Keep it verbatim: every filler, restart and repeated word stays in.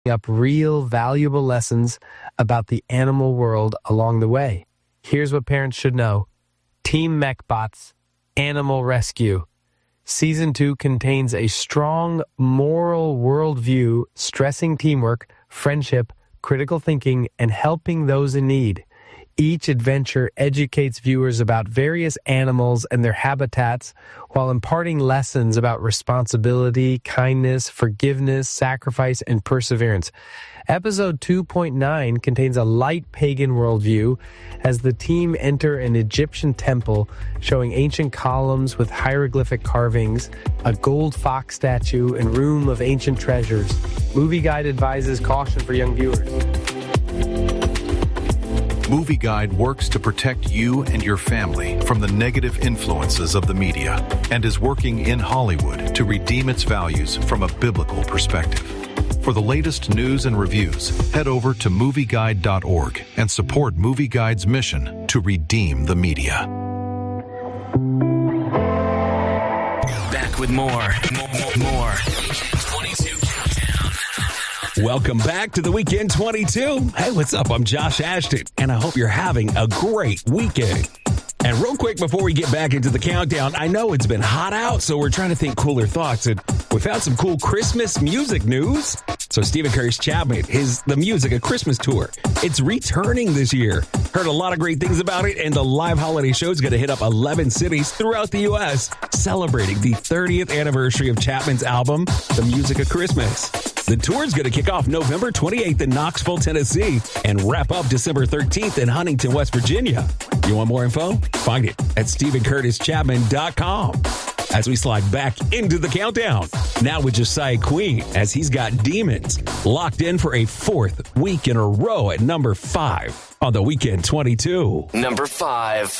up real valuable lessons about the animal world along the way. Here's what parents should know. Team MechBots Animal Rescue. Season two contains a strong moral worldview stressing teamwork, friendship, critical thinking, and helping those in need. Each adventure educates viewers about various animals and their habitats while imparting lessons about responsibility, kindness, forgiveness, sacrifice, and perseverance. Episode two point nine contains a light pagan worldview as the team enter an Egyptian temple showing ancient columns with hieroglyphic carvings, a gold fox statue, and room of ancient treasures. Movie Guide advises caution for young viewers. Movie Guide works to protect you and your family from the negative influences of the media and is working in Hollywood to redeem its values from a biblical perspective. For the latest news and reviews, head over to movie guide dot org and support Movie Guide's mission to redeem the media. Back with more, more, more. twenty-two Countdown. Welcome back to the Weekend twenty-two. Hey, what's up? I'm Josh Ashton, and I hope you're having a great weekend. And real quick, before we get back into the countdown, I know it's been hot out, so we're trying to think cooler thoughts, and we found some cool Christmas music news. So Stephen Curtis Chapman, his The Music, a Christmas tour, it's returning this year. Heard a lot of great things about it, and the live holiday show is going to hit up eleven cities throughout the U S, celebrating the thirtieth anniversary of Chapman's album, The Music of Christmas. The tour is going to kick off November twenty-eighth in Knoxville, Tennessee, and wrap up December thirteenth in Huntington, West Virginia. You want more info? Find it at stephen curtis chapman dot com. As we slide back into the countdown, now with Josiah Queen, as he's got Demons locked in for a fourth week in a row at number five on the Weekend twenty-two. Number five.